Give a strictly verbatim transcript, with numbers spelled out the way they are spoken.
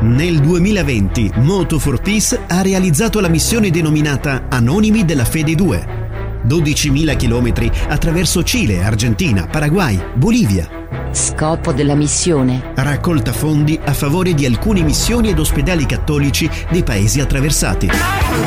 Nel duemilaventi Moto for Peace ha realizzato la missione denominata Anonimi della Fede due. dodicimila chilometri attraverso Cile, Argentina, Paraguay, Bolivia. Scopo della missione: Raccolta fondi a favore di alcune missioni ed ospedali cattolici dei paesi attraversati.